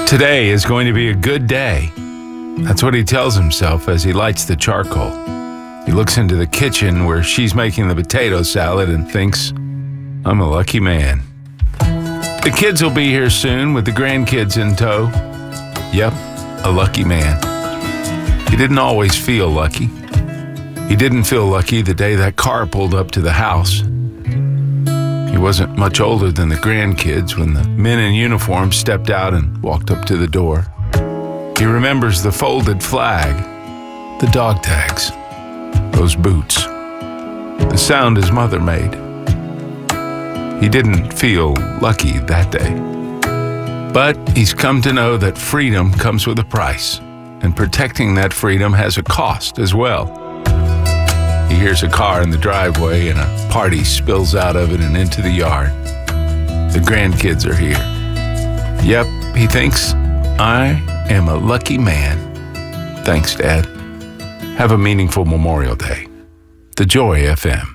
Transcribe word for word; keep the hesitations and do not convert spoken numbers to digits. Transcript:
Today is going to be a good day. That's what he tells himself as he lights the charcoal. He looks into the kitchen where she's making the potato salad and thinks, I'm a lucky man. The kids will be here soon with the grandkids in tow. Yep, a lucky man. He didn't always feel lucky. He didn't feel lucky the day that car pulled up to the house. He wasn't much older than the grandkids when the men in uniform stepped out and walked up to the door. He remembers the folded flag, the dog tags, those boots, the sound his mother made. He didn't feel lucky that day. But he's come to know that freedom comes with a price, and protecting that freedom has a cost as well. He hears a car in the driveway and a party spills out of it and into the yard. The grandkids are here. Yep, he thinks, I am a lucky man. Thanks, Dad. Have a meaningful Memorial Day. The Joy F M.